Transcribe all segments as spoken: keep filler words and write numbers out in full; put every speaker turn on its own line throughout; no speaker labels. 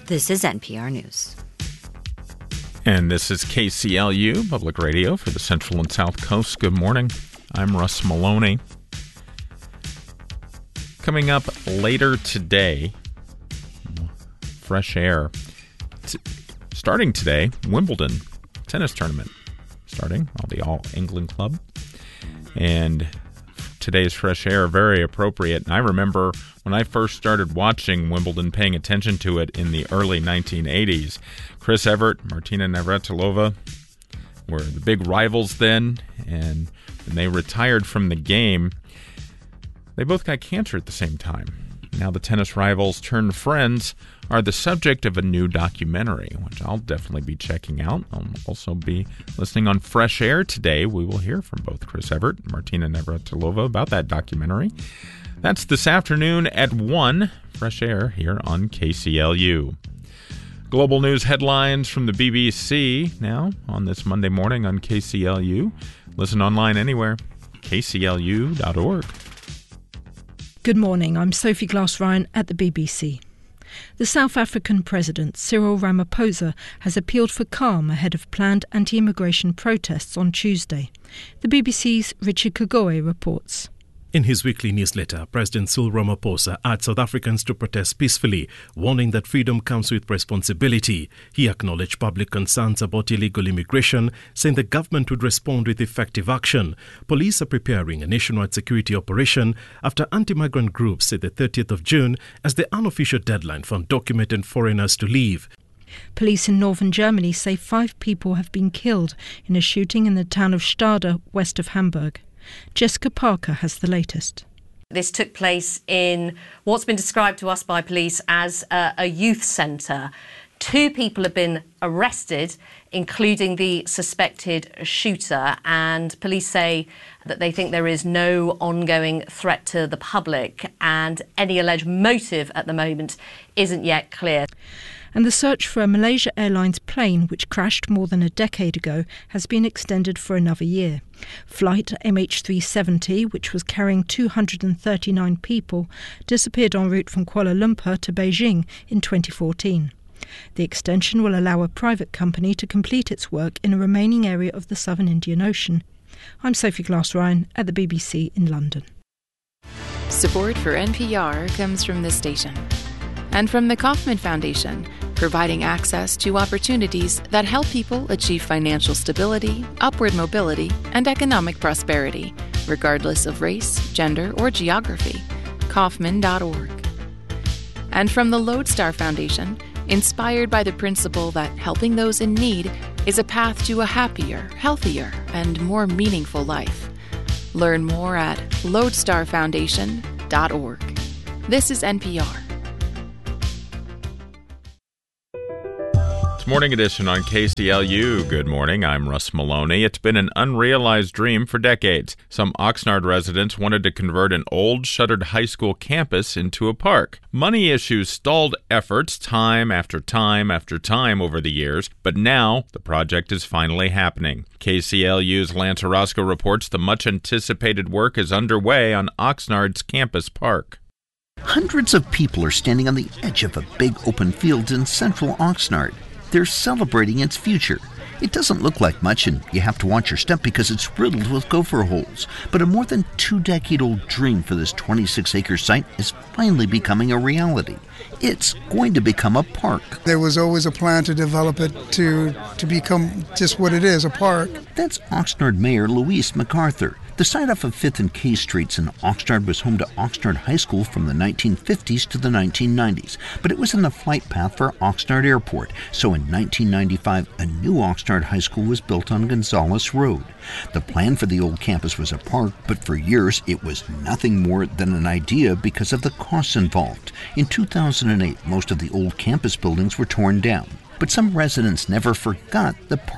This is N P R News.
And this is K C L U, Public Radio for the Central and South Coast. Good morning. I'm Russ Maloney. Coming up later today, fresh air. T- starting today, Wimbledon tennis tournament. Starting, all the All England Club. And today's fresh air, very appropriate. And I remember when I first started watching Wimbledon, paying attention to it in the early nineteen eighties. Chris Evert, Martina Navratilova were the big rivals then, and when they retired from the game, they both got cancer at the same time. Now the tennis rivals turned friends are the subject of a new documentary, which I'll definitely be checking out. I'll also be listening on Fresh Air today. We will hear from both Chris Evert and Martina Navratilova about that documentary. That's this afternoon at one, Fresh Air here on K C L U. Global news headlines from the B B C now on this Monday morning on K C L U. Listen online anywhere, k c l u dot org.
Good morning, I'm Sophie Glass-Ryan at the B B C. The South African President, Cyril Ramaphosa, has appealed for calm ahead of planned anti-immigration protests on Tuesday. The B B C's Richard Kagoe reports.
In his weekly newsletter, President Cyril Ramaphosa urged South Africans to protest peacefully, warning that freedom comes with responsibility. He acknowledged public concerns about illegal immigration, saying the government would respond with effective action. Police are preparing a nationwide security operation after anti-migrant groups say the thirtieth of June as the unofficial deadline for undocumented foreigners to leave.
Police in northern Germany say five people have been killed in a shooting in the town of Stade, west of Hamburg. Jessica Parker has the latest.
This took place in what's been described to us by police as a, a youth centre. Two people have been arrested, including the suspected shooter, and police say that they think there is no ongoing threat to the public, and any alleged motive at the moment isn't yet clear.
And the search for a Malaysia Airlines plane which crashed more than a decade ago has been extended for another year. Flight M H three seventy, which was carrying two hundred thirty-nine people, disappeared en route from Kuala Lumpur to Beijing in twenty fourteen. The extension will allow a private company to complete its work in a remaining area of the southern Indian Ocean. I'm Sophie Glass-Ryan at the B B C in London.
Support for N P R comes from this station and from the Kauffman Foundation, providing access to opportunities that help people achieve financial stability, upward mobility, and economic prosperity, regardless of race, gender, or geography. Kauffman dot org. And from the Lodestar Foundation, inspired by the principle that helping those in need is a path to a happier, healthier, and more meaningful life. Learn more at lodestar foundation dot org. This is N P R.
Morning edition on K C L U. Good morning, I'm Russ Maloney. It's been an unrealized dream for decades. Some Oxnard residents wanted to convert an old, shuttered high school campus into a park. Money issues stalled efforts time after time after time over the years, but now the project is finally happening. K C L U's Lance Orozco reports the much-anticipated work is underway on Oxnard's campus park.
Hundreds of people are standing on the edge of a big open field in central Oxnard. They're celebrating its future. It doesn't look like much, and you have to watch your step because it's riddled with gopher holes. But a more than two-decade-old dream for this twenty-six acre site is finally becoming a reality. It's going to become a park.
There was always a plan to develop it to, to become just what it is, a park.
That's Oxnard Mayor Louise MacArthur. The site off of fifth and K Streets in Oxnard was home to Oxnard High School from the nineteen fifties to the nineteen nineties, but it was in the flight path for Oxnard Airport, so in nineteen ninety-five, a new Oxnard High School was built on Gonzales Road. The plan for the old campus was a park, but for years it was nothing more than an idea because of the costs involved. In two thousand eight, most of the old campus buildings were torn down. But some residents never forgot the park dream.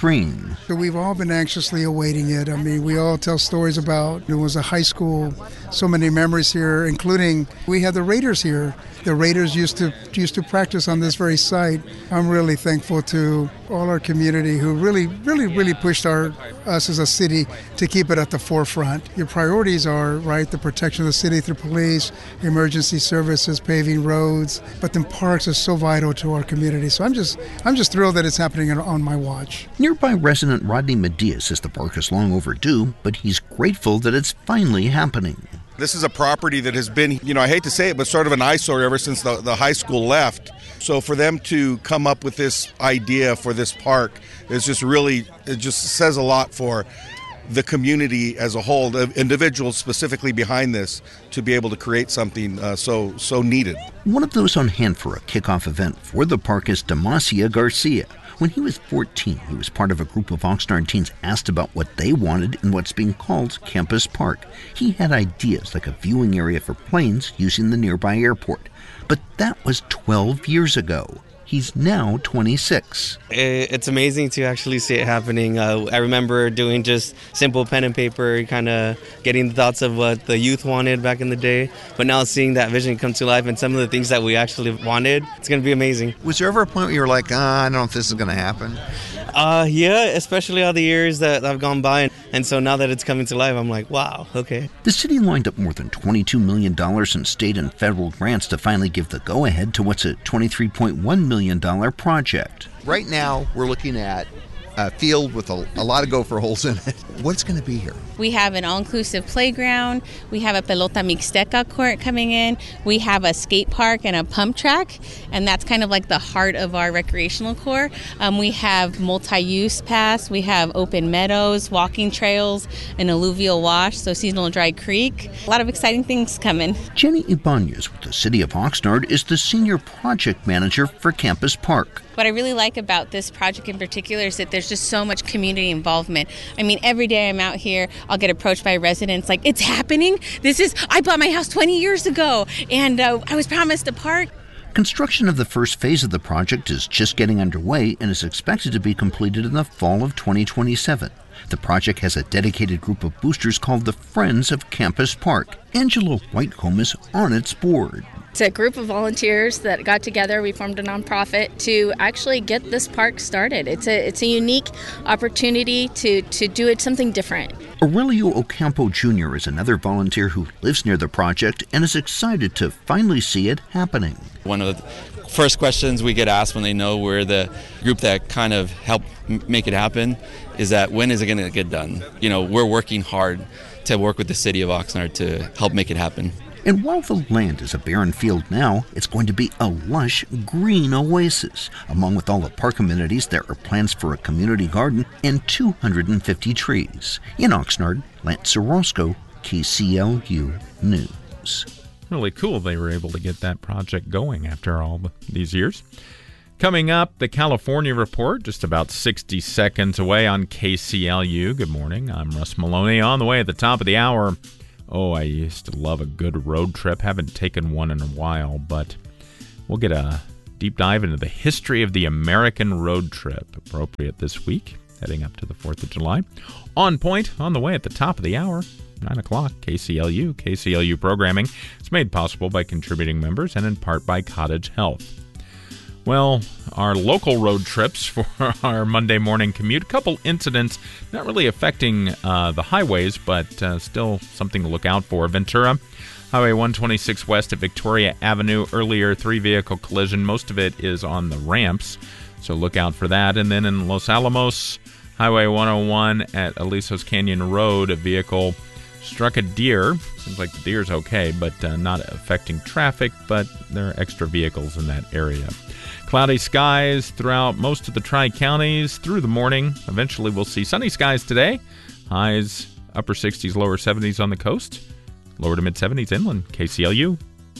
screen.
So we've all been anxiously awaiting it. I mean, we all tell stories about it was a high school, so many memories here, including we had the Raiders here. The Raiders used to used to practice on this very site. I'm really thankful to all our community who really, really, really pushed our us as a city to keep it at the forefront. Your priorities are, right, the protection of the city through police, emergency services, paving roads, but then parks are so vital to our community. So I'm just I'm just thrilled that it's happening on my watch.
Nearby resident Rodney Medea says the park is long overdue, but he's grateful that it's finally happening.
This is a property that has been, you know, I hate to say it, but sort of an eyesore ever since the, the high school left. So for them to come up with this idea for this park is just really, it just says a lot for the community as a whole, the individuals specifically behind this, to be able to create something uh, so so needed.
One of those on hand for a kickoff event for the park is Demacia Garcia. When he was fourteen, he was part of a group of Oxnard teens asked about what they wanted in what's being called Campus Park. He had ideas like a viewing area for planes using the nearby airport. But that was twelve years ago. He's now twenty-six.
It's amazing to actually see it happening. Uh, I remember doing just simple pen and paper, kind of getting the thoughts of what the youth wanted back in the day. But now seeing that vision come to life and some of the things that we actually wanted, it's going to be amazing.
Was there ever a point where you were like, ah, I don't know if this is going to happen?
Uh, yeah, especially all the years that have gone by. And so now that it's coming to life, I'm like, wow, okay.
The city lined up more than twenty-two million dollars in state and federal grants to finally give the go-ahead to what's a twenty-three point one million dollars project.
Right now, we're looking at a field with a, a lot of gopher holes in it. What's going to be here?
We have an all-inclusive playground. We have a pelota mixteca court coming in. We have a skate park and a pump track, and that's kind of like the heart of our recreational core. Um, we have multi-use paths. We have open meadows, walking trails, an alluvial wash, so seasonal dry creek. A lot of exciting things coming.
Jenny Ibanez with the City of Oxnard is the senior project manager for Campus Park.
What I really like about this project in particular is that there's just so much community involvement. I mean, every day I'm out here, I'll get approached by residents like, it's happening. This is, I bought my house twenty years ago, and uh, I was promised a park.
Construction of the first phase of the project is just getting underway and is expected to be completed in the fall of twenty twenty-seven. The project has a dedicated group of boosters called the Friends of Campus Park. Angela Whitecomb is on its board.
It's a group of volunteers that got together. We formed a nonprofit to actually get this park started. It's a it's a unique opportunity to, to do it something different.
Aurelio Ocampo Junior is another volunteer who lives near the project and is excited to finally see it happening.
One of the first questions we get asked when they know we're the group that kind of helped make it happen is that when is it going to get done? You know, we're working hard to work with the city of Oxnard to help make it happen.
And while the land is a barren field now, it's going to be a lush green oasis. Along with all the park amenities, there are plans for a community garden and two hundred fifty trees. In Oxnard, Lance Orozco, K C L U News.
Really cool they were able to get that project going after all these years. Coming up, the California Report, just about sixty seconds away on K C L U. Good morning, I'm Russ Maloney. On the way at the top of the hour, oh, I used to love a good road trip. Haven't taken one in a while, but we'll get a deep dive into the history of the American road trip, appropriate this week, heading up to the fourth of July. On point, on the way at the top of the hour, nine o'clock, K C L U. K C L U programming is made possible by contributing members and in part by Cottage Health. Well, our local road trips for our Monday morning commute, a couple incidents not really affecting uh, the highways, but uh, still something to look out for. Ventura, Highway one twenty-six west at Victoria Avenue, earlier three-vehicle collision. Most of it is on the ramps, so look out for that. And then in Los Alamos, Highway one oh one at Alisos Canyon Road, a vehicle struck a deer. Seems like the deer's okay, but uh, not affecting traffic, but there are extra vehicles in that area. Cloudy skies throughout most of the Tri-Counties through the morning. Eventually we'll see sunny skies today. Highs upper sixties, lower seventies on the coast. Lower to mid-seventies inland. K C L U.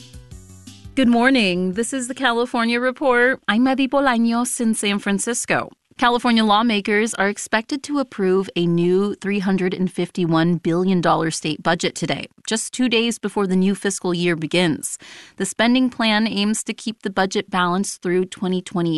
Good morning. This is the California Report. I'm Maddie Bolaños in San Francisco. California lawmakers are expected to approve a new three hundred fifty-one billion dollars state budget today, just two days before the new fiscal year begins. The spending plan aims to keep the budget balanced through twenty twenty-eight.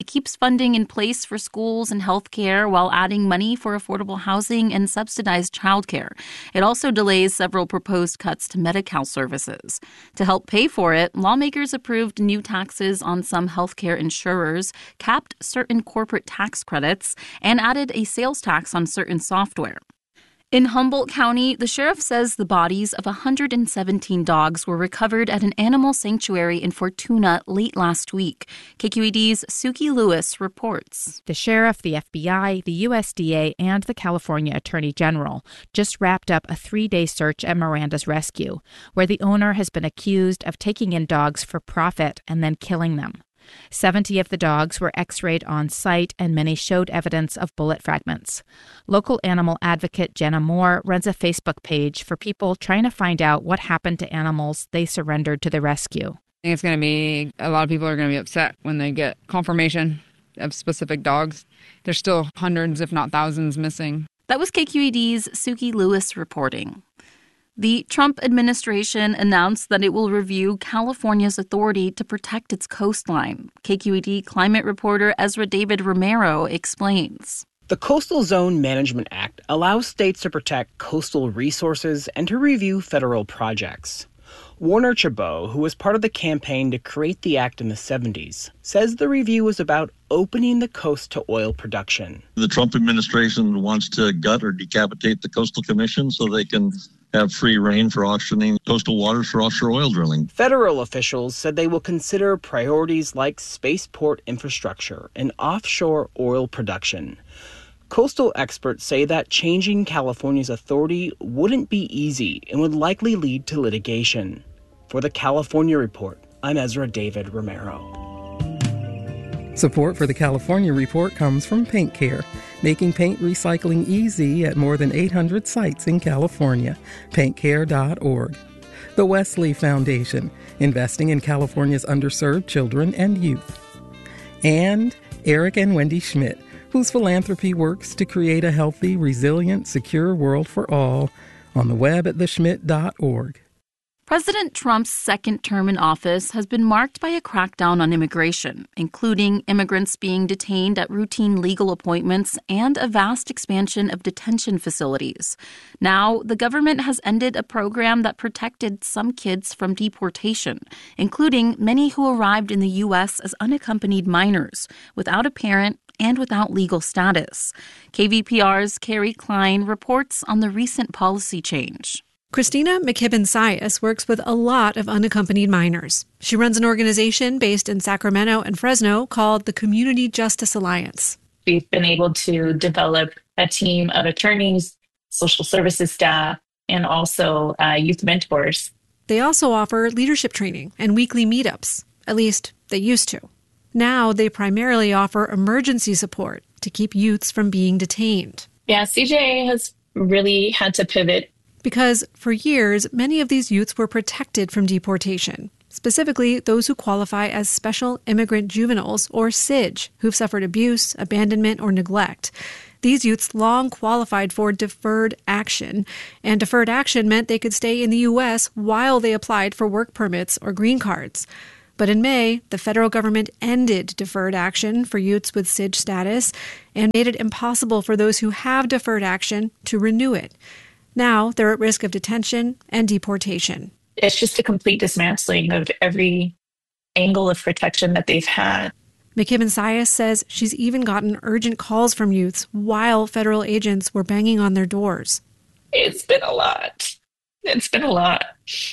It keeps funding in place for schools and health care while adding money for affordable housing and subsidized childcare. It also delays several proposed cuts to Medi-Cal services. To help pay for it, lawmakers approved new taxes on some healthcare insurers, capped certain corporate tax credits, and added a sales tax on certain software. In Humboldt County, the sheriff says the bodies of one hundred seventeen dogs were recovered at an animal sanctuary in Fortuna late last week. K Q E D's Suki Lewis reports.
The sheriff, the F B I, the U S D A, and the California Attorney General just wrapped up a three-day search at Miranda's Rescue, where the owner has been accused of taking in dogs for profit and then killing them. seventy of the dogs were x-rayed on site, and many showed evidence of bullet fragments. Local animal advocate Jenna Moore runs a Facebook page for people trying to find out what happened to animals they surrendered to the rescue.
I think it's going to be, a lot of people are going to be upset when they get confirmation of specific dogs. There's still hundreds, if not thousands, missing.
That was K Q E D's Suki Lewis reporting. The Trump administration announced that it will review California's authority to protect its coastline. K Q E D climate reporter Ezra David Romero explains.
The Coastal Zone Management Act allows states to protect coastal resources and to review federal projects. Warner Chabot, who was part of the campaign to create the act in the seventies, says the review is about opening the coast to oil production.
The Trump administration wants to gut or decapitate the Coastal Commission so they can have free reign for auctioning coastal waters for offshore oil drilling.
Federal officials said they will consider priorities like spaceport infrastructure and offshore oil production. Coastal experts say that changing California's authority wouldn't be easy and would likely lead to litigation. For the California Report, I'm Ezra David Romero.
Support for the California Report comes from Paint Care, making paint recycling easy at more than eight hundred sites in California. paint care dot org. The Wesley Foundation, investing in California's underserved children and youth. And Eric and Wendy Schmidt, whose philanthropy works to create a healthy, resilient, secure world for all, on the web at the schmidt dot org.
President Trump's second term in office has been marked by a crackdown on immigration, including immigrants being detained at routine legal appointments and a vast expansion of detention facilities. Now, the government has ended a program that protected some kids from deportation, including many who arrived in the U S as unaccompanied minors, without a parent and without legal status. K V P R's Carrie Klein reports on the recent policy change.
Christina McKibben-Sias works with a lot of unaccompanied minors. She runs an organization based in Sacramento and Fresno called the Community Justice Alliance.
We've been able to develop a team of attorneys, social services staff, and also uh, youth mentors.
They also offer leadership training and weekly meetups. At least, they used to. Now, they primarily offer emergency support to keep youths from being detained.
Yeah, C J A has really had to pivot.
Because for years, many of these youths were protected from deportation, specifically those who qualify as Special Immigrant Juveniles, or S I J, who've suffered abuse, abandonment, or neglect. These youths long qualified for deferred action, and deferred action meant they could stay in the U S while they applied for work permits or green cards. But in May, the federal government ended deferred action for youths with S I J status and made it impossible for those who have deferred action to renew it. Now they're at risk of detention and deportation.
It's just a complete dismantling of every angle of protection that they've had.
McKibben-Sias says she's even gotten urgent calls from youths while federal agents were banging on their doors.
It's been a lot. It's been a lot.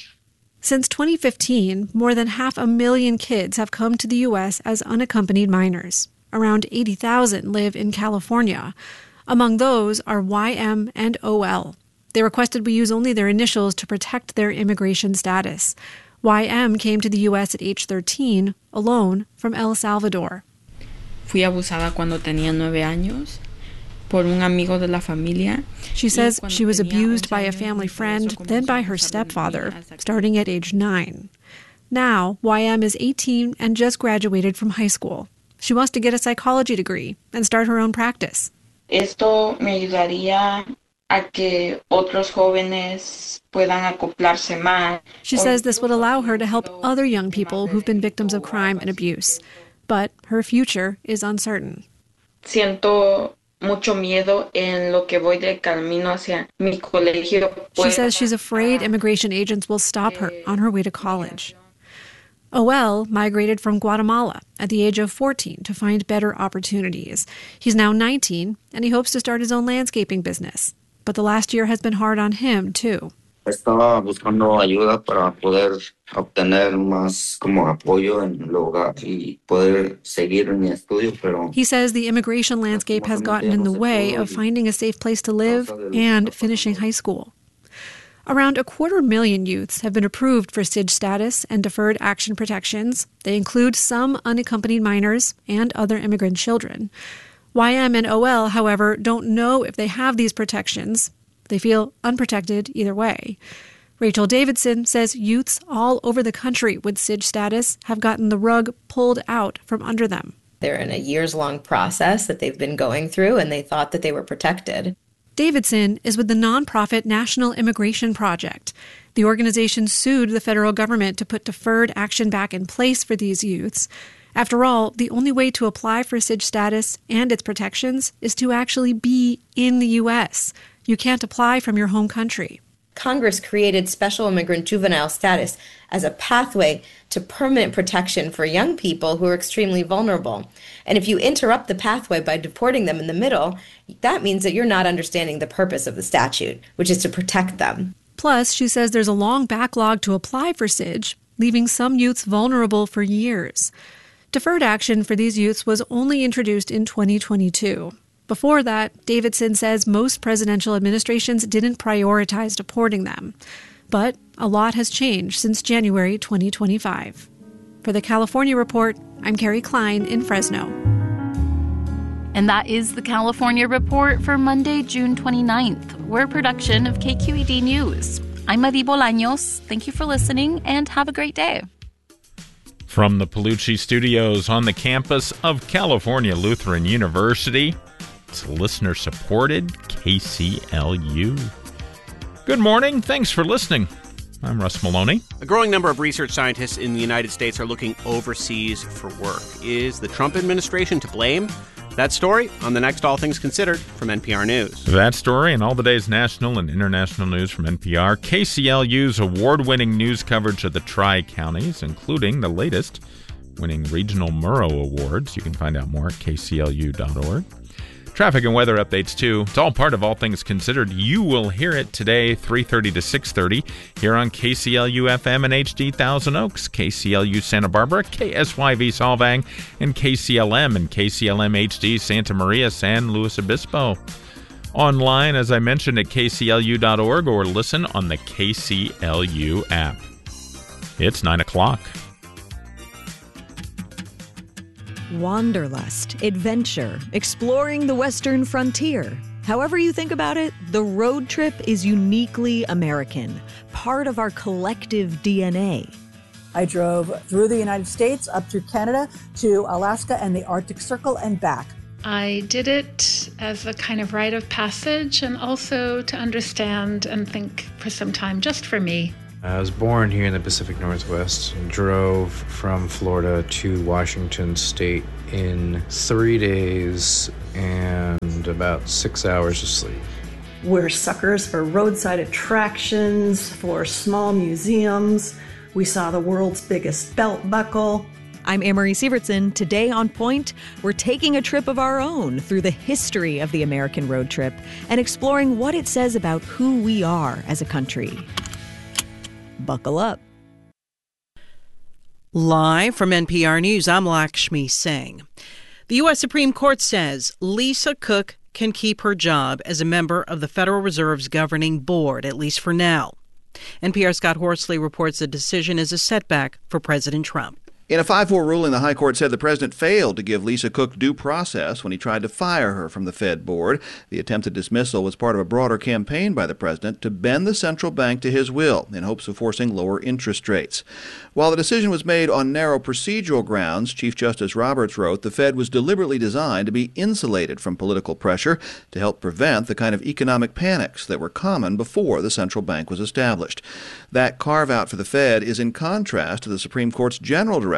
Since twenty fifteen, more than half a million kids have come to the U S as unaccompanied minors. Around eighty thousand live in California. Among those are Y M and O L. They requested we use only their initials to protect their immigration status. Y M came to the U S at age thirteen, alone, from El Salvador.
Fui abusada cuando tenía nueve años por un amigo de la familia.
She says she was abused by a family friend, then by her stepfather, starting at age nine. Now, Y M is eighteen and just graduated from high school. She wants to get a psychology degree and start her own practice.
Esto me ayudaría a que otros jóvenes puedan acoplarse más.
She says this would allow her to help other young people who've been victims of crime and abuse. But her future is uncertain.
Siento mucho miedo en lo que voy de camino hacia mi colegio.
She says she's afraid immigration agents will stop her on her way to college. O L migrated from Guatemala at the age of fourteen to find better opportunities. He's now nineteen, and he hopes to start his own landscaping business. But the last year has been hard on him, too.
Estaba buscando ayuda para poder obtener más como apoyo en el hogar y poder seguir en mi estudio, pero
He says the immigration landscape has gotten in the way of finding a safe place to live and finishing high school. Around a quarter million youths have been approved for S I J status and deferred action protections. They include some unaccompanied minors and other immigrant children. Y M and O L, however, don't know if they have these protections. They feel unprotected either way. Rachel Davidson says youths all over the country with S I J status have gotten the rug pulled out from under them.
They're in a years-long process that they've been going through, and they thought that they were protected.
Davidson is with the nonprofit National Immigration Project. The organization sued the federal government to put deferred action back in place for these youths. After all, the only way to apply for S I J status and its protections is to actually be in the U S. You can't apply from your home country.
Congress created special immigrant juvenile status as a pathway to permanent protection for young people who are extremely vulnerable. And if you interrupt the pathway by deporting them in the middle, that means that you're not understanding the purpose of the statute, which is to protect them.
Plus, she says there's a long backlog to apply for S I J, leaving some youths vulnerable for years. Deferred action for these youths was only introduced in twenty twenty-two. Before that, Davidson says most presidential administrations didn't prioritize deporting them. But a lot has changed since January twenty twenty-five. For the California Report, I'm Carrie Klein in Fresno.
And that is the California Report for Monday, June twenty-ninth. We're a production of K Q E D News. I'm Madi Bolaños. Thank you for listening and have a great day.
From the Palucci Studios on the campus of California Lutheran University, it's listener-supported K C L U. Good morning. Thanks for listening. I'm Russ Maloney.
A growing number of research scientists in the United States are looking overseas for work. Is the Trump administration to blame? That story on the next All Things Considered from N P R News.
That story and all the day's national and international news from N P R. K C L U's award-winning news coverage of the Tri-Counties, including the latest, winning Regional Murrow Awards. You can find out more at K C L U dot org. Traffic and weather updates, too. It's all part of All Things Considered. You will hear it today, three thirty to six thirty, here on K C L U F M and H D Thousand Oaks, K C L U Santa Barbara, K S Y V Solvang, and K C L M and K C L M H D Santa Maria, San Luis Obispo. Online, as I mentioned, at K C L U dot org or listen on the K C L U app. It's nine o'clock.
Wanderlust, adventure, exploring the western frontier. However you think about it, the road trip is uniquely American, part of our collective D N A.
I drove through the United States, up through Canada, to Alaska and the Arctic Circle and back.
I did it as a kind of rite of passage and also to understand and think for some time, just for me.
I was born here in the Pacific Northwest and drove from Florida to Washington State in three days and about six hours of sleep.
We're suckers for roadside attractions, for small museums. We saw the world's biggest belt buckle.
I'm Amory Sievertson. Today on Point, we're taking a trip of our own through the history of the American road trip and exploring what it says about who we are as a country. Buckle up.
Live from N P R News, I'm Lakshmi Singh. The U S Supreme Court says Lisa Cook can keep her job as a member of the Federal Reserve's governing board, at least for now. N P R's Scott Horsley reports the decision is a setback for President Trump.
In a five four ruling, the High Court said the president failed to give Lisa Cook due process when he tried to fire her from the Fed board. The attempted dismissal was part of a broader campaign by the president to bend the central bank to his will in hopes of forcing lower interest rates. While the decision was made on narrow procedural grounds, Chief Justice Roberts wrote the Fed was deliberately designed to be insulated from political pressure to help prevent the kind of economic panics that were common before the central bank was established. That carve-out for the Fed is in contrast to the Supreme Court's general direction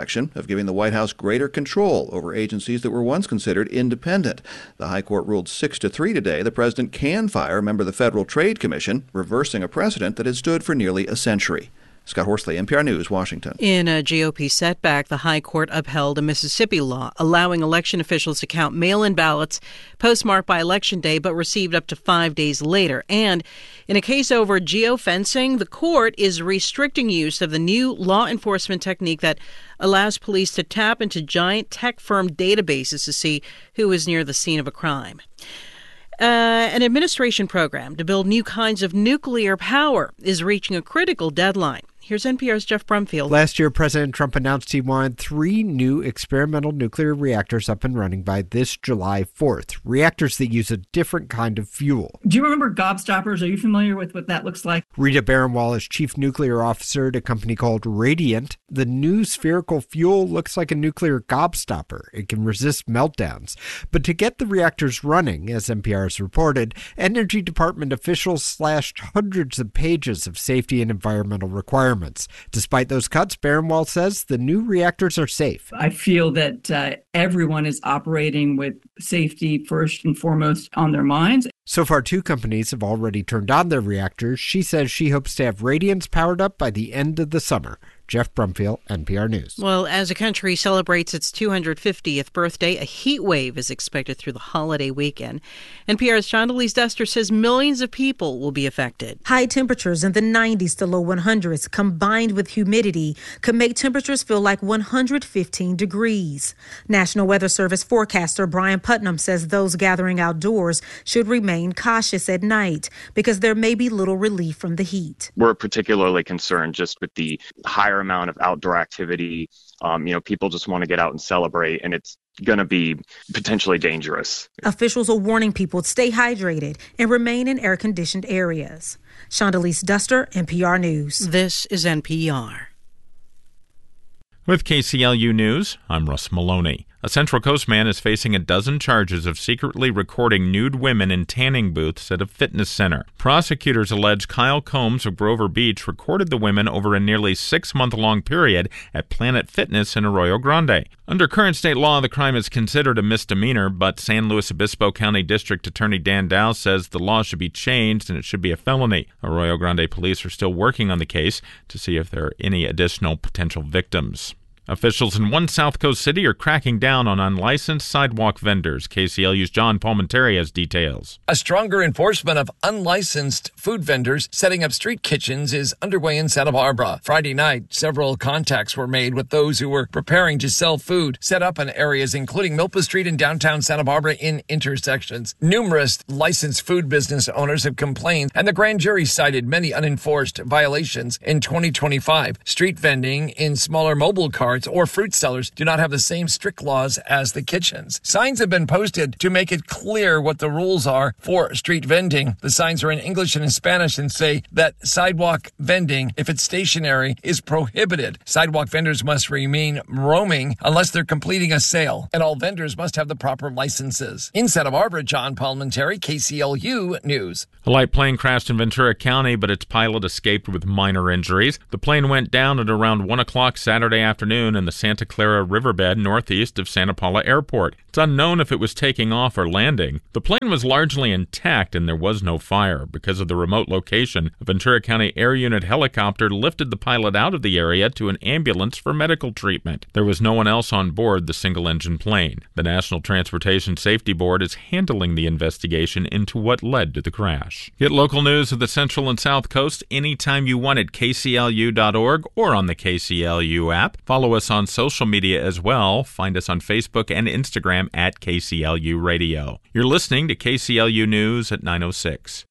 direction of giving the White House greater control over agencies that were once considered independent. The High Court ruled six to three today the president can fire a member of the Federal Trade Commission, reversing a precedent that has stood for nearly a century. Scott Horsley, N P R News, Washington.
In a G O P setback, the High Court upheld a Mississippi law allowing election officials to count mail-in ballots postmarked by Election Day but received up to five days later. And in a case over geofencing, the court is restricting use of the new law enforcement technique that allows police to tap into giant tech firm databases to see who is near the scene of a crime. Uh, an administration program to build new kinds of nuclear power is reaching a critical deadline. Here's N P R's Jeff Brumfield.
Last year, President Trump announced he wanted three new experimental nuclear reactors up and running by this July fourth. Reactors that use a different kind of fuel.
Do you remember gobstoppers? Are you familiar with what that looks like?
Rita Baranwal is chief nuclear officer at a company called Radiant. The new spherical fuel looks like a nuclear gobstopper. It can resist meltdowns. But to get the reactors running, as N P R has reported, Energy Department officials slashed hundreds of pages of safety and environmental requirements. Despite those cuts, Baranwal says the new reactors are safe.
I feel that uh, everyone is operating with safety first and foremost on their minds.
So far, two companies have already turned on their reactors. She says she hopes to have Radiance powered up by the end of the summer. Jeff Brumfield, N P R News.
Well, as the country celebrates its two hundred fiftieth birthday, a heat wave is expected through the holiday weekend. N P R's Shondelise Duster says millions of people will be affected.
High temperatures in the nineties to low one hundreds combined with humidity could make temperatures feel like one hundred fifteen degrees. National Weather Service forecaster Brian Putnam says those gathering outdoors should remain cautious at night because there may be little relief from the heat.
We're particularly concerned just with the higher amount of outdoor activity. Um, you know, people just want to get out and celebrate, and it's going to be potentially dangerous.
Officials are warning people to stay hydrated and remain in air-conditioned areas. Shondelise Duster, N P R News.
This is N P R.
With K C L U News, I'm Russ Maloney. A Central Coast man is facing a dozen charges of secretly recording nude women in tanning booths at a fitness center. Prosecutors allege Kyle Combs of Grover Beach recorded the women over a nearly six-month-long period at Planet Fitness in Arroyo Grande. Under current state law, the crime is considered a misdemeanor, but San Luis Obispo County District Attorney Dan Dow says the law should be changed and it should be a felony. Arroyo Grande police are still working on the case to see if there are any additional potential victims. Officials in one South Coast city are cracking down on unlicensed sidewalk vendors. K C L U's John Palmenteri has details.
A stronger enforcement of unlicensed food vendors setting up street kitchens is underway in Santa Barbara. Friday night, several contacts were made with those who were preparing to sell food set up in areas including Milpa Street and downtown Santa Barbara in intersections. Numerous licensed food business owners have complained, and the grand jury cited many unenforced violations in twenty twenty-five. Street vending in smaller mobile cars or fruit sellers do not have the same strict laws as the kitchens. Signs have been posted to make it clear what the rules are for street vending. The signs are in English and in Spanish and say that sidewalk vending, if it's stationary, is prohibited. Sidewalk vendors must remain roaming unless they're completing a sale, and all vendors must have the proper licenses. In Santa Barbara, John Palmenteri, K C L U News.
A light plane crashed in Ventura County, but its pilot escaped with minor injuries. The plane went down at around one o'clock Saturday afternoon in the Santa Clara riverbed northeast of Santa Paula Airport. It's unknown if it was taking off or landing. The plane was largely intact and there was no fire. Because of the remote location, a Ventura County Air Unit helicopter lifted the pilot out of the area to an ambulance for medical treatment. There was no one else on board the single-engine plane. The National Transportation Safety Board is handling the investigation into what led to the crash. Get local news of the Central and South Coast anytime you want at K C L U dot org or on the K C L U app. Follow us on social media as well. Find us on Facebook and Instagram at K C L U Radio. You're listening to K C L U News at nine oh six.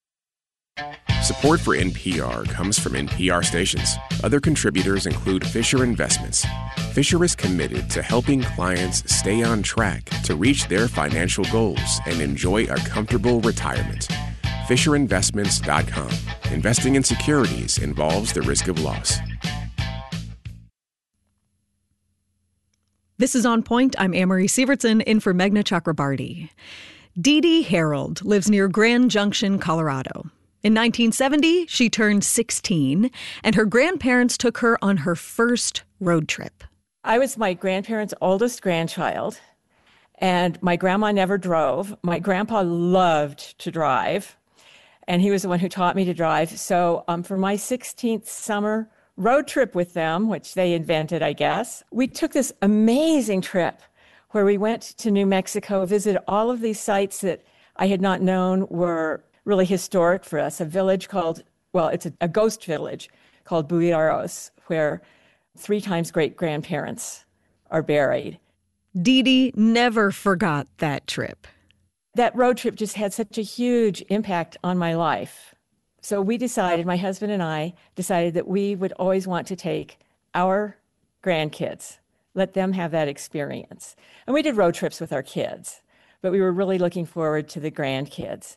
Support for N P R comes from N P R stations. Other contributors include Fisher Investments. Fisher is committed to helping clients stay on track to reach their financial goals and enjoy a comfortable retirement. Fisher Investments dot com. Investing in securities involves the risk of loss.
This is On Point. I'm Amory Sievertson, in for Meghna Chakrabarty. Dee Dee Harold lives near Grand Junction, Colorado. In nineteen seventy, she turned sixteen, and her grandparents took her on her first road trip.
I was my grandparents' oldest grandchild, and my grandma never drove. My grandpa loved to drive, and he was the one who taught me to drive. So um, for my sixteenth summer road trip with them, which they invented, I guess, we took this amazing trip where we went to New Mexico, visited all of these sites that I had not known were really historic for us. A village called, well, it's a, a ghost village called Buiaros, where three times great-grandparents are buried.
Dee Dee never forgot that trip.
That road trip just had such a huge impact on my life. So we decided, my husband and I decided that we would always want to take our grandkids, let them have that experience. And we did road trips with our kids, but we were really looking forward to the grandkids.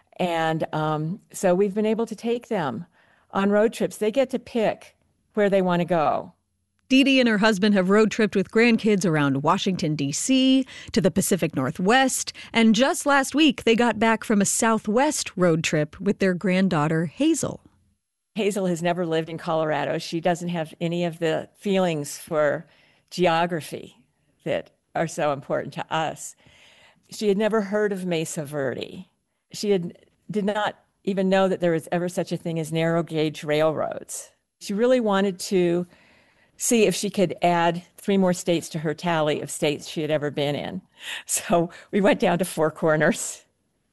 And um, so we've been able to take them on road trips. They get to pick where they want to go.
Dee Dee and her husband have road tripped with grandkids around Washington, D C, to the Pacific Northwest, and just last week they got back from a Southwest road trip with their granddaughter, Hazel.
Hazel has never lived in Colorado. She doesn't have any of the feelings for geography that are so important to us. She had never heard of Mesa Verde. She had, did not even know that there was ever such a thing as narrow gauge railroads. She really wanted to see if she could add three more states to her tally of states she had ever been in. So we went down to Four Corners,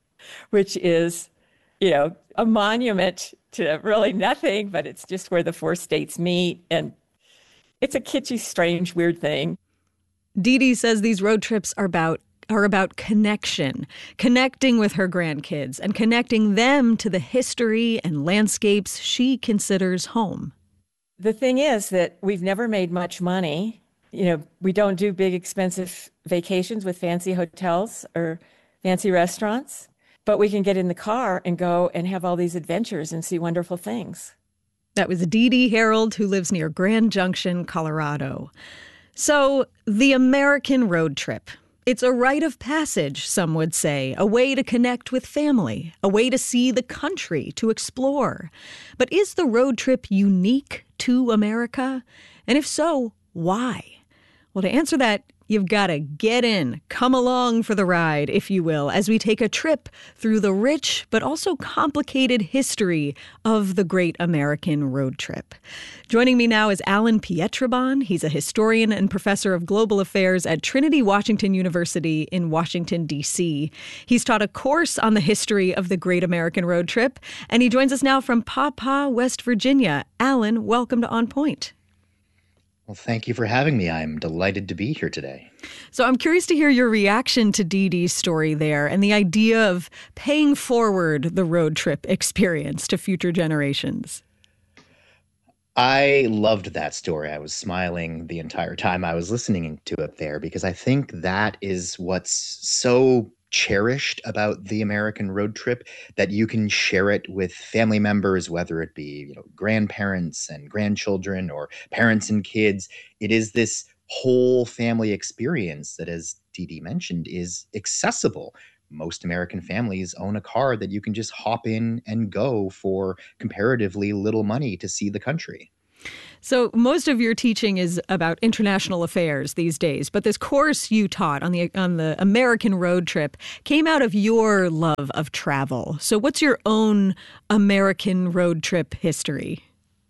which is, you know, a monument to really nothing, but it's just where the four states meet. And it's a kitschy, strange, weird thing.
Dee Dee says these road trips are about are about connection, connecting with her grandkids and connecting them to the history and landscapes she considers home.
The thing is that we've never made much money. You know, we don't do big, expensive vacations with fancy hotels or fancy restaurants, but we can get in the car and go and have all these adventures and see wonderful things.
That was Dee Dee Harold, who lives near Grand Junction, Colorado. So, the American road trip. It's a rite of passage, some would say, a way to connect with family, a way to see the country, to explore. But is the road trip unique to America? And if so, why? Well, to answer that, you've got to get in, come along for the ride, if you will, as we take a trip through the rich but also complicated history of the great American road trip. Joining me now is Alan Pietrobon. He's a historian and professor of global affairs at Trinity Washington University in Washington, D C. He's taught a course on the history of the great American road trip, and he joins us now from Paw Paw, West Virginia. Alan, welcome to On Point.
Well, thank you for having me. I'm delighted to be here today.
So I'm curious to hear your reaction to Dee Dee's story there and the idea of paying forward the road trip experience to future generations.
I loved that story. I was smiling the entire time I was listening to it there because I think that is what's so cherished about the American road trip, that you can share it with family members, whether it be, you know, grandparents and grandchildren or parents and kids. It is this whole family experience that, as Dee Dee mentioned, is accessible. Most American families own a car that you can just hop in and go for comparatively little money to see the country.
So most of your teaching is about international affairs these days, but this course you taught on the on the American road trip came out of your love of travel. So what's your own American road trip history?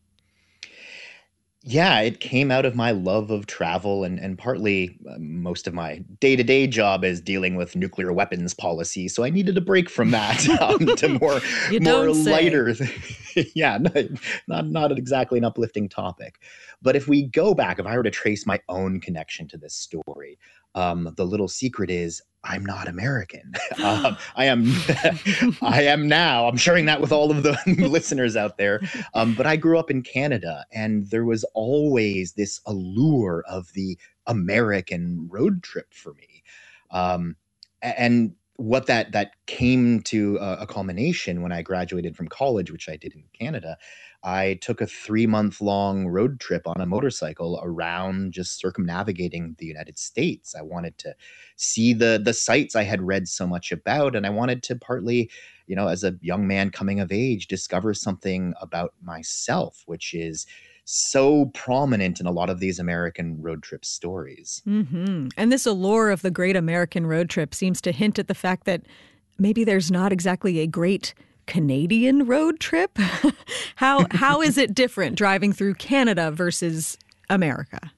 Yeah, it came out of my love of travel, and, and partly uh, most of my day-to-day job is dealing with nuclear weapons policy. So I needed a break from that um, to more, more lighter. yeah, not, not, not exactly an uplifting topic. But if we go back, if I were to trace my own connection to this story, um, the little secret is I'm not American. um, I am I am now. I'm sharing that with all of the listeners out there. Um, but I grew up in Canada, and there was always this allure of the American road trip for me. Um, and what that that came to a, a culmination when I graduated from college, which I did in Canada. I took a three-month-long road trip on a motorcycle around just circumnavigating the United States. I wanted to see the the sites I had read so much about, and I wanted to partly, you know, as a young man coming of age, discover something about myself, which is so prominent in a lot of these American road trip stories.
Mm-hmm. And this allure of the great American road trip seems to hint at the fact that maybe there's not exactly a great Canadian road trip. how how is it different driving through Canada versus America?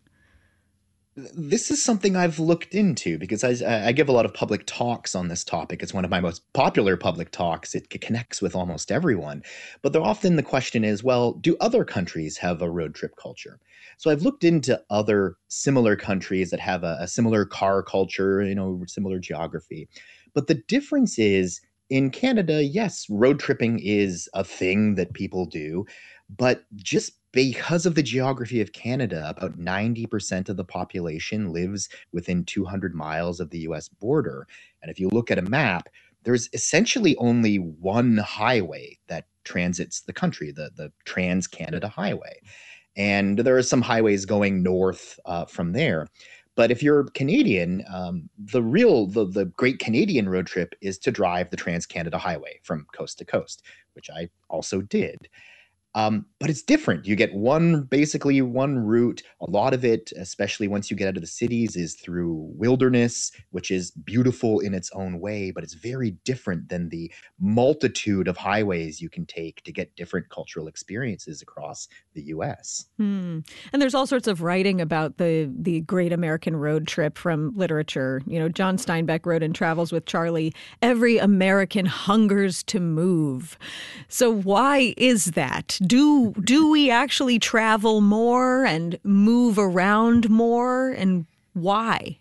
This is something I've looked into because I, I give a lot of public talks on this topic. It's one of my most popular public talks. It connects with almost everyone. But they're often the question is, well, do other countries have a road trip culture? So I've looked into other similar countries that have a, a similar car culture, you know, similar geography. But the difference is in Canada, yes, road tripping is a thing that people do, but just because of the geography of Canada, about ninety percent of the population lives within two hundred miles of the U S border. And if you look at a map, there's essentially only one highway that transits the country, the, the Trans-Canada Highway. And there are some highways going north uh, from there. But if you're Canadian, um, the real, the, the great Canadian road trip is to drive the Trans-Canada Highway from coast to coast, which I also did. Um, but it's different. You get one, basically one route. A lot of it, especially once you get out of the cities, is through wilderness, which is beautiful in its own way, but it's very different than the multitude of highways you can take to get different cultural experiences across the U S.
Hmm. And there's all sorts of writing about the the great American road trip from literature. You know, John Steinbeck wrote in Travels with Charlie, "Every American hungers to move." So why is that? Do do we actually travel more and move around more, and why?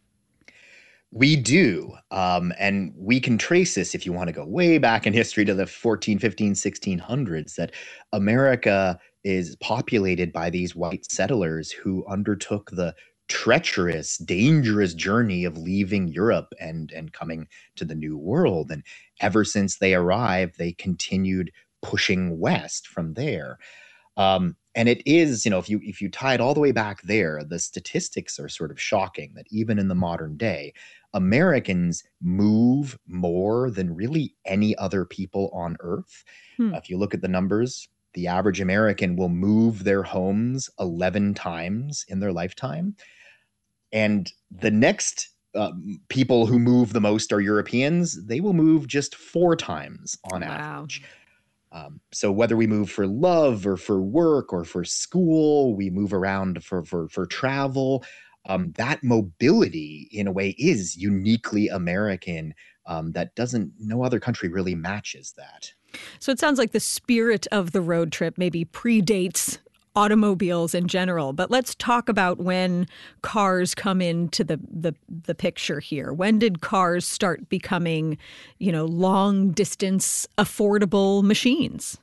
We do. Um, and we can trace this, if you want to go way back in history, to the fourteen, fifteen, sixteen hundreds, that America is populated by these white settlers who undertook the treacherous, dangerous journey of leaving Europe and, and coming to the New World. And ever since they arrived, they continued pushing west from there. Um, and it is, you know, if you if you tie it all the way back there, the statistics are sort of shocking that even in the modern day, Americans move more than really any other people on Earth. Hmm. Uh, if you look at the numbers, the average American will move their homes eleven times in their lifetime. And the next uh, people who move the most are Europeans. They will move just four times on wow. average. Um, so whether we move for love or for work or for school, we move around for for, for travel. Um, that mobility, in a way, is uniquely American. Um, that doesn't, no other country really matches that.
So it sounds like the spirit of the road trip maybe predates automobiles in general. But let's talk about when cars come into the, the the picture here. When did cars start becoming, you know, long distance, affordable machines?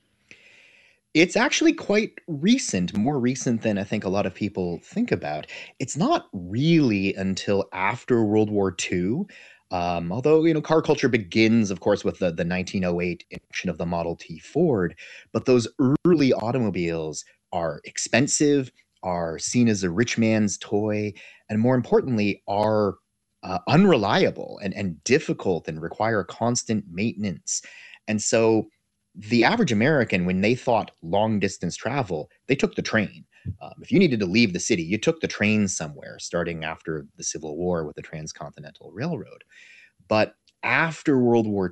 It's actually quite recent, more recent than I think a lot of people think about. It's not really until after World War Two. Um, although, you know, car culture begins, of course, with the, the nineteen oh eight introduction of the Model T Ford. But those early automobiles are expensive, are seen as a rich man's toy, and more importantly, are uh, unreliable and, and difficult and require constant maintenance. And so the average American, when they thought long distance travel, they took the train. Um, if you needed to leave the city, you took the train somewhere, starting after the Civil War with the Transcontinental Railroad. But after World War